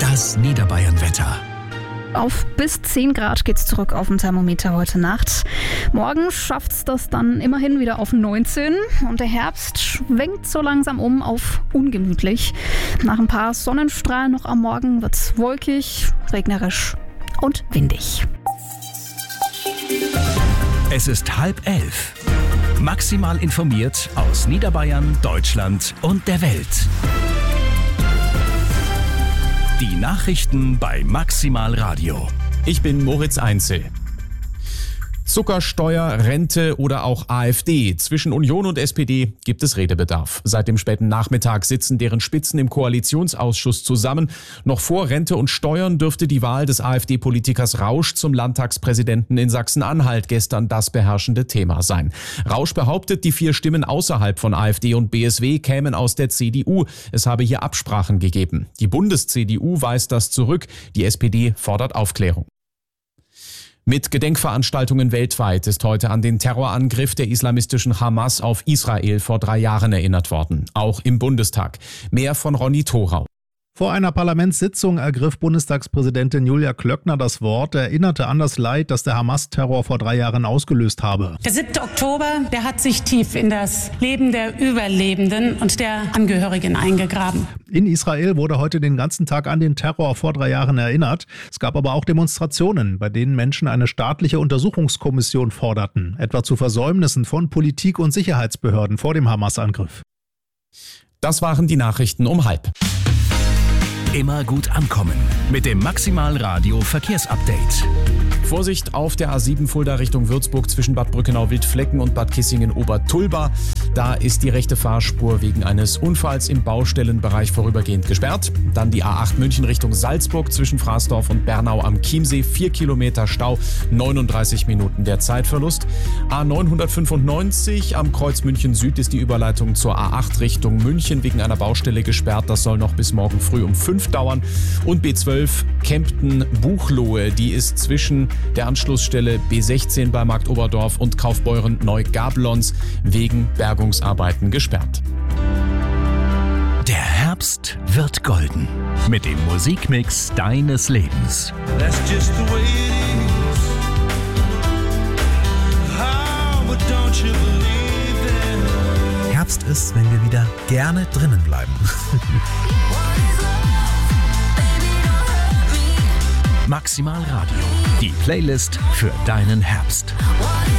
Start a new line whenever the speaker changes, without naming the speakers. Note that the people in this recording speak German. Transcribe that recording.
Das Niederbayern-Wetter.
Auf bis 10 Grad geht's zurück auf dem Thermometer heute Nacht. Morgen schafft's das dann immerhin wieder auf 19 und der Herbst schwenkt so langsam um auf ungemütlich. Nach ein paar Sonnenstrahlen noch am Morgen wird's wolkig, regnerisch und windig.
Es ist 10:30. Maximal informiert aus Niederbayern, Deutschland und der Welt. Die Nachrichten bei Maximal Radio.
Ich bin Moritz Einzel. Zuckersteuer, Rente oder auch AfD. Zwischen Union und SPD gibt es Redebedarf. Seit dem späten Nachmittag sitzen deren Spitzen im Koalitionsausschuss zusammen. Noch vor Rente und Steuern dürfte die Wahl des AfD-Politikers Rausch zum Landtagspräsidenten in Sachsen-Anhalt gestern das beherrschende Thema sein. Rausch behauptet, die 4 Stimmen außerhalb von AfD und BSW kämen aus der CDU. Es habe hier Absprachen gegeben. Die Bundes-CDU weist das zurück. Die SPD fordert Aufklärung. Mit Gedenkveranstaltungen weltweit ist heute an den Terrorangriff der islamistischen Hamas auf Israel vor 3 Jahren erinnert worden. Auch im Bundestag. Mehr von Ronny Thorau.
Vor einer Parlamentssitzung ergriff Bundestagspräsidentin Julia Klöckner das Wort, erinnerte an das Leid, das der Hamas-Terror vor 3 Jahren ausgelöst habe.
Der 7. Oktober, der hat sich tief in das Leben der Überlebenden und der Angehörigen eingegraben.
In Israel wurde heute den ganzen Tag an den Terror vor 3 Jahren erinnert. Es gab aber auch Demonstrationen, bei denen Menschen eine staatliche Untersuchungskommission forderten, etwa zu Versäumnissen von Politik und Sicherheitsbehörden vor dem Hamas-Angriff.
Das waren die Nachrichten um 10:30.
Immer gut ankommen mit dem Maximal Radio Verkehrsupdate.
Vorsicht auf der A7 Fulda Richtung Würzburg zwischen Bad Brückenau-Wildflecken und Bad Kissingen-Obertulba. Da ist die rechte Fahrspur wegen eines Unfalls im Baustellenbereich vorübergehend gesperrt. Dann die A8 München Richtung Salzburg zwischen Fraßdorf und Bernau am Chiemsee. 4 Kilometer Stau, 39 Minuten der Zeitverlust. A995 am Kreuz München Süd ist die Überleitung zur A8 Richtung München wegen einer Baustelle gesperrt. Das soll noch bis morgen früh um 5 dauern. Und B12 Kempten-Buchloe, die ist zwischen der Anschlussstelle B16 bei Markt Oberdorf und Kaufbeuren Neugablons wegen Bergungsarbeiten gesperrt.
Der Herbst wird golden mit dem Musikmix deines Lebens.
That's just the way it is. Oh, but don't you believe that?
Herbst ist, wenn wir wieder gerne drinnen bleiben.
Maximal Radio, die Playlist für deinen Herbst.